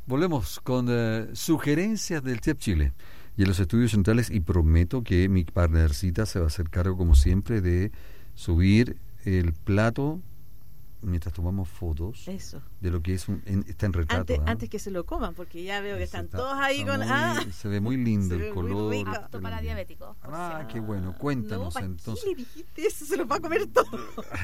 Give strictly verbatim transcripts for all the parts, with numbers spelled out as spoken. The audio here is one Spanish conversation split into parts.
Volvemos con uh, sugerencias del Chef Chile y en los estudios centrales, y prometo que mi partnercita se va a hacer cargo, como siempre, de subir el plato mientras tomamos fotos. Eso. De lo que es un, en, está en retrato. Antes, ¿eh? antes que se lo coman, porque ya veo que están Está, todos ahí con... muy, ah, se ve muy lindo el color. Apto para diabéticos. Ah, qué bueno. Cuéntanos, no, ¿para entonces. qué le dijiste eso? Se lo va a comer todo.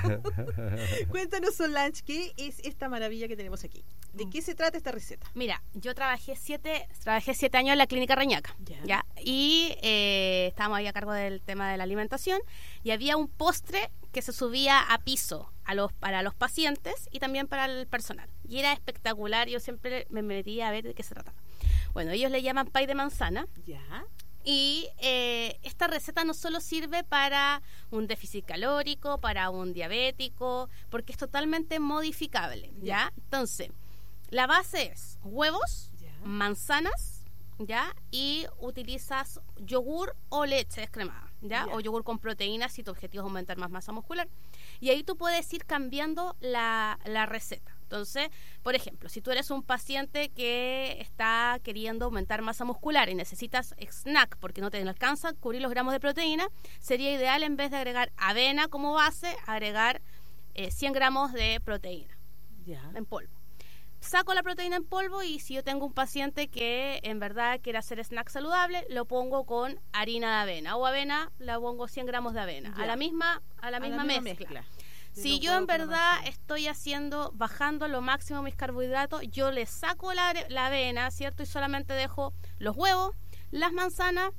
Cuéntanos, Solange, ¿qué es esta maravilla que tenemos aquí? ¿De qué se trata esta receta? Mira, yo trabajé siete, trabajé siete años en la clínica Reñaca, Ya. ¿ya? Y eh, estábamos ahí a cargo del tema de la alimentación, y había un postre que se subía a piso a los, para los pacientes y también para el personal. Y era espectacular, yo siempre me metía a ver de qué se trataba. Bueno, ellos le llaman pay de manzana. Ya. Y eh, esta receta no solo sirve para un déficit calórico, para un diabético, porque es totalmente modificable, ¿ya? Entonces, la base es huevos, Ya. manzanas, ¿ya? Y utilizas yogur o leche descremada, ¿ya? Ya. O yogur con proteínas si tu objetivo es aumentar más masa muscular. Y ahí tú puedes ir cambiando la, la receta. Entonces, por ejemplo, si tú eres un paciente que está queriendo aumentar masa muscular y necesitas snack porque no te alcanza a cubrir los gramos de proteína, sería ideal, en vez de agregar avena como base, agregar eh, cien gramos de proteína Ya. en polvo. Saco la proteína en polvo, y si yo tengo un paciente que en verdad quiere hacer snack saludable, lo pongo con harina de avena, o avena, la pongo cien gramos de avena, Ya. a la misma, a la A misma, misma mezcla. De Si los yo huevos en con la verdad manzana. estoy haciendo, bajando lo máximo mis carbohidratos, yo le saco la, la avena, ¿cierto? Y solamente dejo los huevos, las manzanas,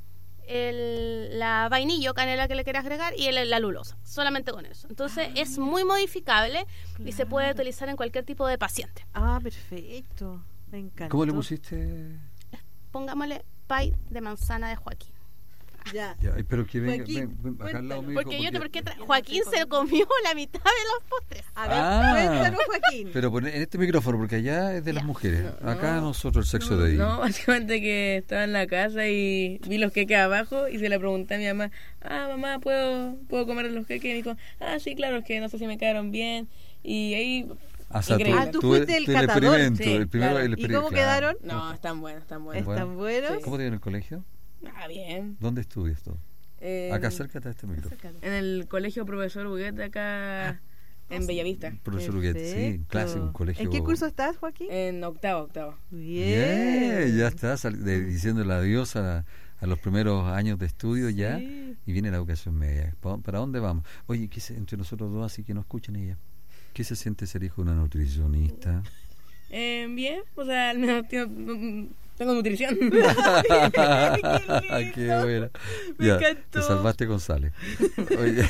el, la vainilla o canela que le quieras agregar y el, la lulosa, solamente con eso. Entonces Ah, es mira. muy modificable y se puede Claro. utilizar en cualquier tipo de paciente. Ah, perfecto. Me encanta. ¿Cómo le pusiste? Pongámosle pay de manzana de Joaquín. Ya. Ya, pero que venga, Joaquín, ven, ven acá al lado cuéntanos. mío. Porque yo te, porque tra- Joaquín se comió la mitad de los postres. A ver, Ah. cuéntanos, Joaquín. Pero pon- en este micrófono, porque allá es de las Ya. mujeres. No, Acá no. nosotros el sexo de ahí. No, básicamente que estaba en la casa y vi los queques abajo y se le pregunté a mi mamá, ah, mamá, ¿puedo, ¿puedo comer los queques? Y me dijo, ah, sí, claro, es que no sé si me quedaron bien. Y ahí, O sea, tú, increíble. Ah, tú tú- fuiste el tú catador. experimento, Sí, el primero, claro. el ¿Y experimento, cómo claro. quedaron? no, están buenos, están buenos. Bueno. ¿Están buenos? Sí. ¿Cómo te dio en el colegio? Ah, bien. ¿Dónde estudias tú? En- Acá acércate a este micrófono. Acércalo. En el colegio Profesor Huguet de acá en Bellavista. Profesor Huguet, sí, Perfecto. clásico, un colegio. ¿En qué curso estás, Joaquín? En octavo, octavo. Yeah, Bien. ya estás sal- de- diciéndole adiós a, a los primeros años de estudio ya, Sí. y viene la educación media. ¿Pa- ¿Para dónde vamos? Oye, ¿qué se, entre nosotros dos, así que no escuchen ella? ¿Qué se siente ser hijo de una nutricionista? Eh, bien, o sea, al menos tengo, tengo nutrición. Qué buena. Me Ya, encantó. te salvaste, González. Oye,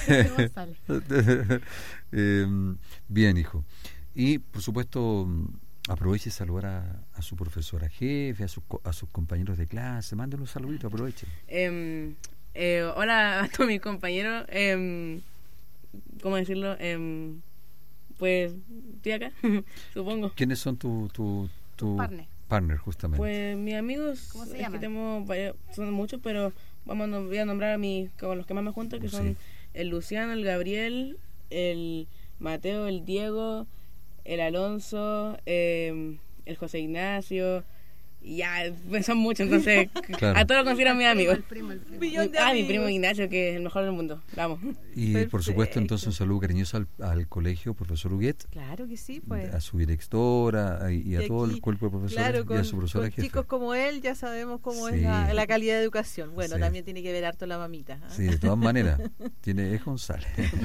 eh, bien, hijo. Y, por supuesto, aproveche y saludar a, a su profesora jefe, a, sus co- a sus compañeros de clase. Mándenle un saludito, aproveche. Em, eh, hola a todos mis compañeros. em, ¿Cómo decirlo? Em, pues estoy acá, supongo. ¿Quiénes son tu, tu, tu Partner. partner, justamente? Pues mis amigos, ¿Cómo se es llaman? que tenemos varios- son muchos, pero vamos a, nom- voy a nombrar a mis, con los que más me juntan, que son Sí. el Luciano, el Gabriel, el Mateo, el Diego, el Alonso, em, el José Ignacio. Y ya, pues son muchos, entonces Claro. a todos los considero mis amigos. Un millón de Ah, mi amigos. primo Ignacio, que es el mejor del mundo. Vamos. Y, por supuesto, Perfecto. entonces, un saludo cariñoso al, al colegio, profesor Huguet, Claro que sí, pues. a su directora a- y a Y todo aquí, el cuerpo de profesores Claro, y con, a su profesora con jefe. chicos como él ya sabemos cómo Sí. es la, la calidad de educación. Bueno, Sí. también tiene que ver harto la mamita. ¿ah? Sí, de todas maneras. Tiene, es González.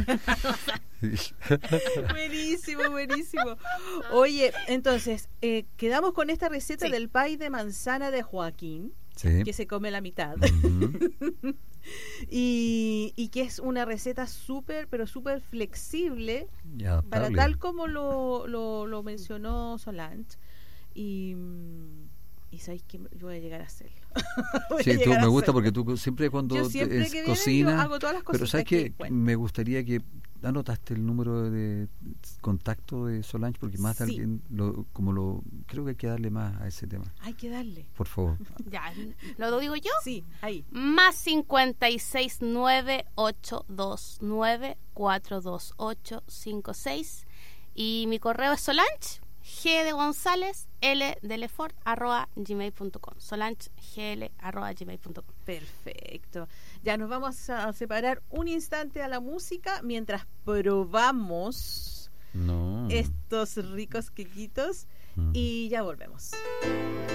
Buenísimo, buenísimo. Oye, entonces, eh, quedamos con esta receta Sí. del pay de manzana de Joaquín, Sí. que se come la mitad. Ujú. y, y que es una receta súper, pero súper flexible, Y para adaptable. tal como lo, lo, lo mencionó Solange. Y, mm, y sabéis que yo voy a llegar a hacerlo. Voy a Sí, tú, llegar a me gusta hacerlo. porque tú siempre cuando Yo te- siempre es que viene, yo cocina, hago todas las pero cositas sabes que que- bueno. me gustaría que anotaste el número de contacto de Solange, porque más de Sí. alguien lo, como lo creo que hay que darle más a ese tema, Hay que darle. por favor. Ya, ¿lo digo yo? Sí, ahí. Más cincuenta y seis nueve ocho dos nueve cuatro dos ocho cinco seis, y mi correo es Solange G de González, L de Lefort, arroba gmail punto com. Solange gl arroba gmail punto com. Perfecto. Ya nos vamos a separar un instante a la música mientras probamos No. estos ricos quequitos Mm. y ya volvemos.